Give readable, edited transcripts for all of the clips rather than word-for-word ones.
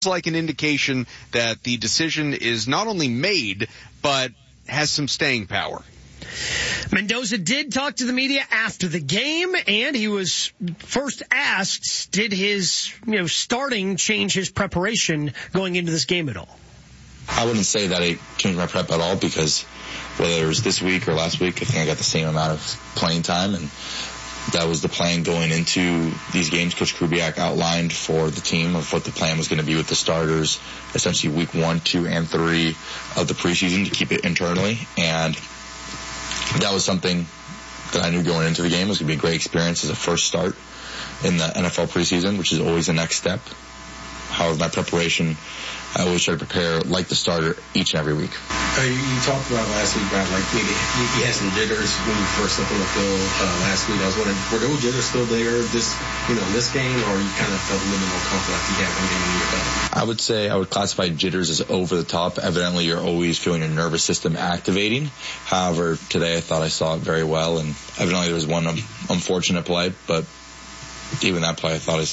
like an indication that the decision is not only made, but has some staying power. Mendoza did talk to the media after the game, and he was first asked, did his starting change his preparation going into this game at all? I wouldn't say that it changed my prep at all, because whether it was this week or last week, I think I got the same amount of playing time, and that was the plan going into these games. Coach Kubiak outlined for the team of what the plan was going to be with the starters, essentially week 1, 2, and 3 of the preseason to keep it internally. And that was something that I knew going into the game was going to be a great experience as a first start in the NFL preseason, which is always the next step. However, my preparation, I always try to prepare like the starter each and every week. You talked about last week about maybe you had some jitters when you first stepped on the field last week. I was wondering, were those jitters still there this game, or you kind of felt a little bit more comfortable like you had one game in your belt? I would say I would classify jitters as over the top. Evidently, you're always feeling your nervous system activating. However, today I thought I saw it very well, and evidently there was one unfortunate play, but even that play I thought I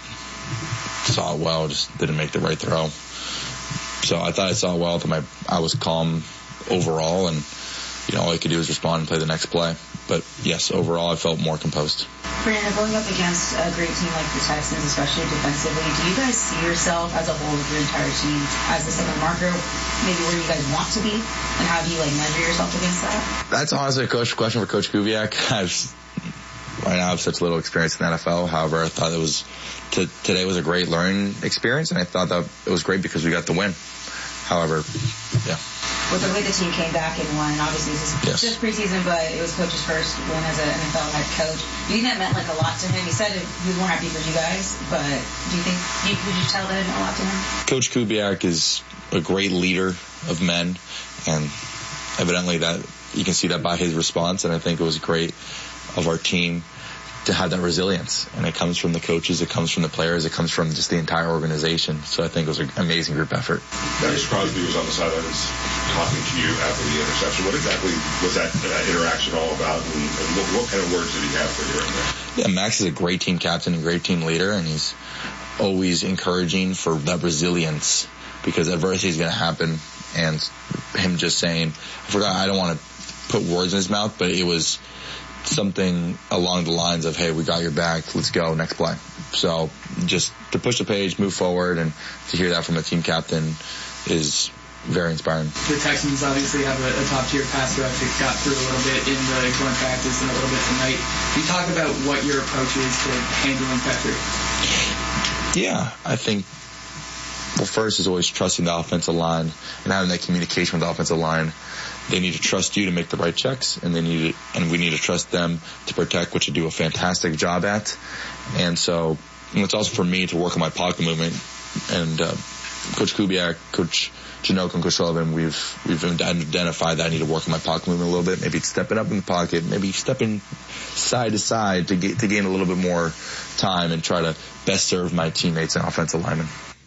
saw it well, just didn't make the right throw. So I thought I saw it well. I was calm overall, and all I could do was respond and play the next play. But yes, overall I felt more composed. Brandon, going up against a great team like the Texans, especially defensively, do you guys see yourself as a whole with your entire team as the second marker, maybe where you guys want to be, and how do you measure yourself against that? That's honestly a question for Coach Kubiak. Right now I have such little experience in the NFL. However, I thought today was a great learning experience, and I thought that it was great because we got the win. However, yeah. With the way the team came back and won, and obviously this is just preseason, but it was Coach's first win as an NFL head coach. Do you think that meant a lot to him? He said he was more happy for you guys, but would you tell that it meant a lot to him? Coach Kubiak is a great leader of men, and evidently that you can see that by his response, and I think it was great of our team to have that resilience, and it comes from the coaches, it comes from the players, it comes from just the entire organization. So I think it was an amazing group effort. Dennis Crosby was on the sidelines talking to you after the interception. What exactly was that interaction all about, and what kind of words did he have for you right there? Yeah, Max is a great team captain and great team leader, and he's always encouraging for that resilience, because adversity is going to happen. And him just saying, I don't want to put words in his mouth, but it was something along the lines of, hey, we got your back, let's go, next play. So just to push the page, move forward, and to hear that from a team captain is very inspiring. The Texans obviously have a top-tier pass rush. It got through a little bit in the joint practice and a little bit tonight. Can you talk about what your approach is to handling pressure? Yeah, I think, first is always trusting the offensive line and having that communication with the offensive line. They need to trust you to make the right checks, and we need to trust them to protect, which you do a fantastic job at. And so it's also for me to work on my pocket movement. And Coach Kubiak, Coach Janok, and Coach Sullivan, we've identified that I need to work on my pocket movement a little bit. Maybe it's stepping up in the pocket, maybe stepping side to side to gain a little bit more time and try to best serve my teammates and offensive linemen.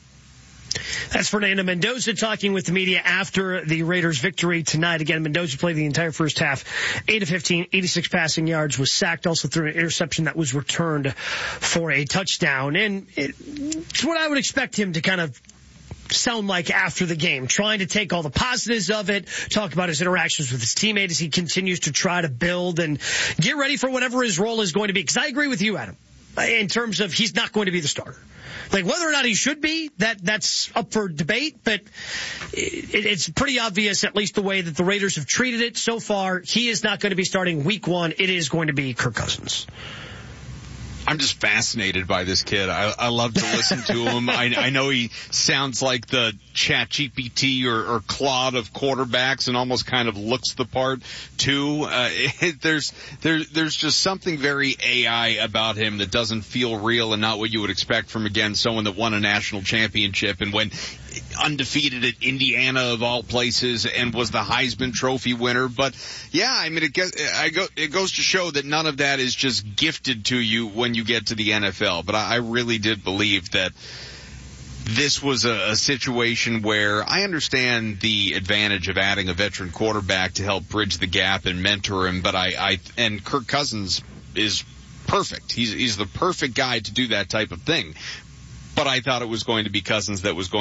That's Fernando Mendoza talking with the media after the Raiders' victory tonight. Again, Mendoza played the entire first half, 8 of 15, 86 passing yards, was sacked, also threw an interception that was returned for a touchdown. And it's what I would expect him to kind of sound like after the game, trying to take all the positives of it, talk about his interactions with his teammates as he continues to try to build and get ready for whatever his role is going to be. Because I agree with you, Adam, in terms of he's not going to be the starter. Whether or not he should be, that's up for debate, but it's pretty obvious, at least the way that the Raiders have treated it so far, he is not going to be starting week 1. It is going to be Kirk Cousins. I'm just fascinated by this kid. I love to listen to him. I know he sounds like the ChatGPT or Claude of quarterbacks and almost kind of looks the part too. There's just something very AI about him that doesn't feel real and not what you would expect from, again, someone that won a national championship and went undefeated at Indiana of all places and was the Heisman Trophy winner. But yeah, I mean, it goes to show that none of that is just gifted to you when you get to the NFL. But I really did believe that this was a situation where I understand the advantage of adding a veteran quarterback to help bridge the gap and mentor him. But and Kirk Cousins is perfect. He's the perfect guy to do that type of thing. but I thought it was going to be Cousins that was going